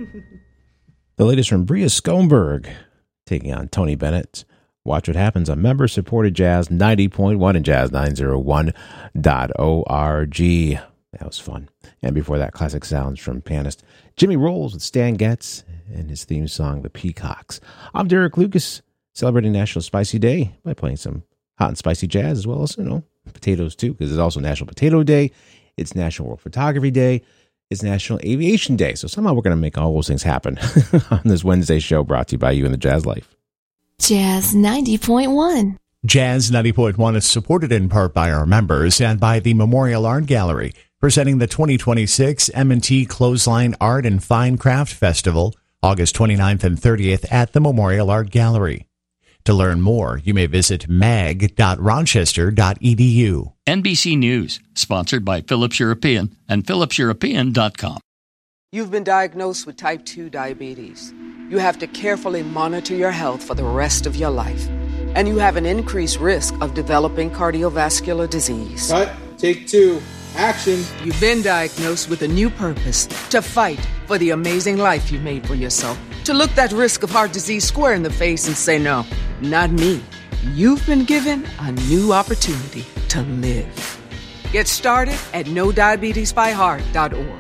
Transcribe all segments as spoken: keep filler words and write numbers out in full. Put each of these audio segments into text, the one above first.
The latest from Bria Skomberg, taking on Tony Bennett. Watch what happens on member-supported Jazz ninety point one and Jazz nine oh one dot org. That was fun. And before that, classic sounds from pianist Jimmy Rolls with Stan Getz and his theme song, The Peacocks. I'm Derek Lucas, celebrating National Spicy Day by playing some hot and spicy jazz, as well as, you know, potatoes too, because it's also National Potato Day. It's National World Photography Day. It's National Aviation Day. So somehow we're going to make all those things happen on this Wednesday show brought to you by You and the Jazz Life. Jazz ninety point one. Jazz ninety point one is supported in part by our members and by the Memorial Art Gallery, presenting the twenty twenty-six M and T Clothesline Art and Fine Craft Festival, August twenty-ninth and thirtieth at the Memorial Art Gallery. To learn more, you may visit mag dot rochester dot e d u. N B C News, sponsored by Philips European and philips european dot com. You've been diagnosed with type two diabetes. You have to carefully monitor your health for the rest of your life. And you have an increased risk of developing cardiovascular disease. Cut. Take two. Action. You've been diagnosed with a new purpose: to fight for the amazing life you made for yourself. To look that risk of heart disease square in the face and say, no, not me. You've been given a new opportunity to live. Get started at no diabetes by heart dot org.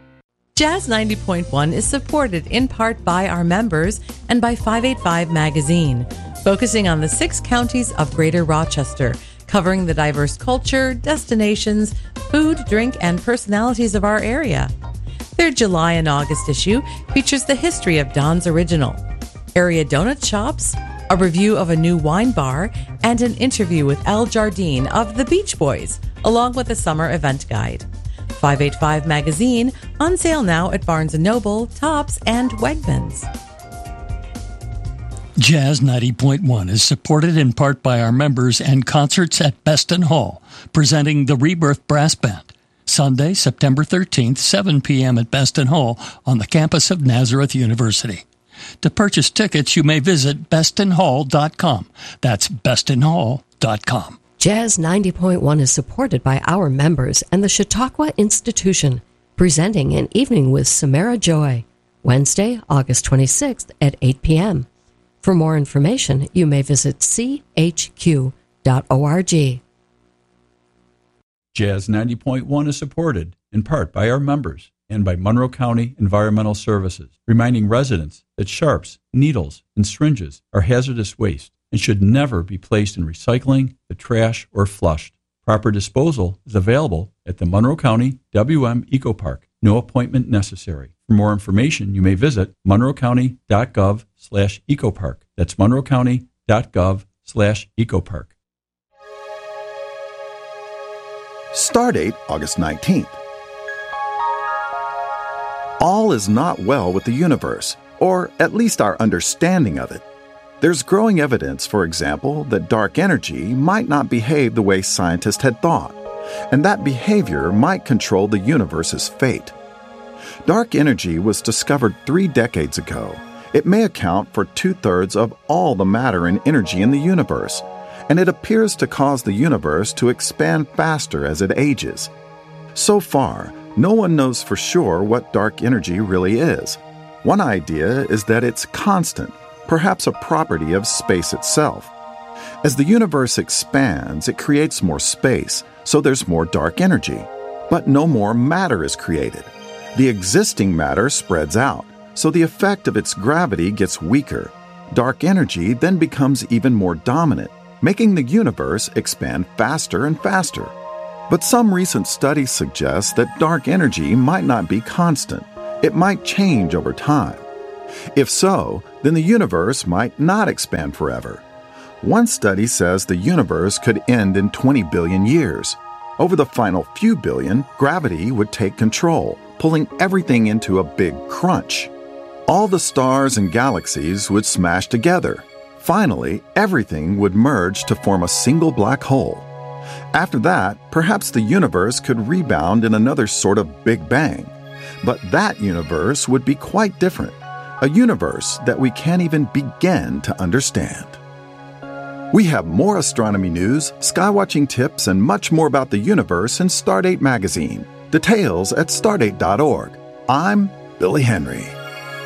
Jazz ninety point one is supported in part by our members and by five eighty-five Magazine, focusing on the six counties of Greater Rochester, covering the diverse culture, destinations, food, drink, and personalities of our area. Their July and August issue features the history of Don's Original, area donut shops, a review of a new wine bar, and an interview with Al Jardine of the Beach Boys, along with a summer event guide. five eighty-five Magazine, on sale now at Barnes and Noble, Tops, and Wegmans. Jazz ninety point one is supported in part by our members and concerts at Beston Hall, presenting the Rebirth Brass Band. Sunday, September thirteenth, seven p.m. at Beston Hall on the campus of Nazareth University. To purchase tickets, you may visit beston hall dot com. That's beston hall dot com. Jazz ninety point one is supported by our members and the Chautauqua Institution, presenting an evening with Samara Joy, Wednesday, August twenty-sixth at eight p.m. For more information, you may visit c h q dot org. Jazz ninety point one is supported in part by our members and by Monroe County Environmental Services, reminding residents that sharps, needles, and syringes are hazardous waste and should never be placed in recycling, the trash, or flushed. Proper disposal is available at the Monroe County W M Eco Park. No appointment necessary. For more information, you may visit monroecounty.gov slash ecopark. That's monroecounty.gov slash ecopark. Stardate August nineteenth. All is not well with the universe, or at least our understanding of it. There's growing evidence, for example, that dark energy might not behave the way scientists had thought, and that behavior might control the universe's fate. Dark energy was discovered three decades ago. It may account for two-thirds of all the matter and energy in the universe, and it appears to cause the universe to expand faster as it ages. So far, no one knows for sure what dark energy really is. One idea is that it's constant, perhaps a property of space itself. As the universe expands, it creates more space, so there's more dark energy. But no more matter is created. The existing matter spreads out, so the effect of its gravity gets weaker. Dark energy then becomes even more dominant, making the universe expand faster and faster. But some recent studies suggest that dark energy might not be constant. It might change over time. If so, then the universe might not expand forever. One study says the universe could end in twenty billion years. Over the final few billion, gravity would take control, pulling everything into a big crunch. All the stars and galaxies would smash together. Finally, everything would merge to form a single black hole. After that, perhaps the universe could rebound in another sort of Big Bang. But that universe would be quite different. A universe that we can't even begin to understand. We have more astronomy news, skywatching tips, and much more about the universe in Stardate Magazine. Details at stardate dot org. I'm Billy Henry.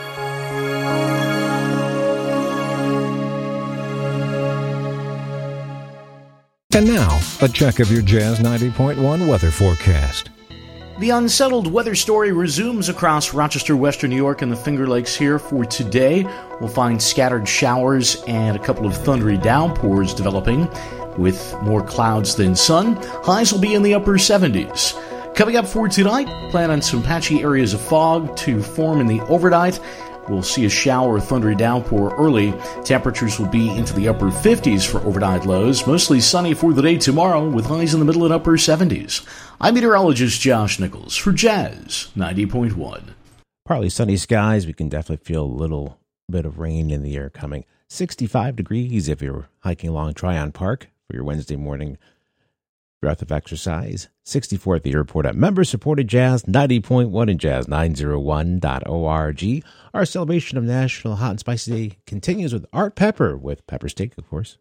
And now, a check of your Jazz ninety point one weather forecast. The unsettled weather story resumes across Rochester, Western New York, and the Finger Lakes here for today. We'll find scattered showers and a couple of thundery downpours developing with more clouds than sun. Highs will be in the upper seventies. Coming up for tonight, plan on some patchy areas of fog to form in the overnight. We'll see a shower or thundery downpour early. Temperatures will be into the upper fifties for overnight lows. Mostly sunny for the day tomorrow with highs in the middle and upper seventies. I'm meteorologist Josh Nichols for Jazz ninety point one. Partly sunny skies. We can definitely feel a little bit of rain in the air coming. sixty-five degrees if you're hiking along Tryon Park for your Wednesday morning breath of exercise. sixty-four at the airport at member-supported Jazz ninety point one and Jazz nine oh one dot org. Our celebration of National Hot and Spicy Day continues with Art Pepper, with Pepper Steak, of course.